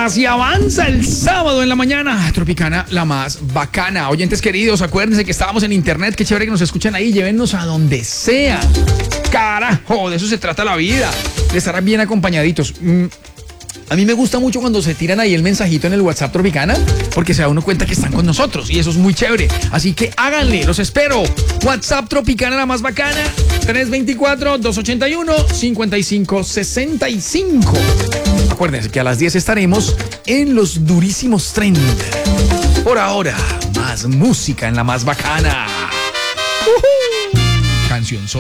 Así avanza el sábado en la mañana. Tropicana, la más bacana. Oyentes queridos, acuérdense que estábamos en internet. Qué chévere que nos escuchan ahí. Llévennos a donde sea. Carajo, de eso se trata la vida. De estar bien acompañaditos. A mí me gusta mucho cuando se tiran ahí el mensajito en el WhatsApp Tropicana, porque se da uno cuenta que están con nosotros y eso es muy chévere. Así que háganle, los espero. WhatsApp Tropicana, la más bacana, 324-281-5565. Acuérdense que a las 10 estaremos en los durísimos trend. Por ahora, más música en la más bacana. Canción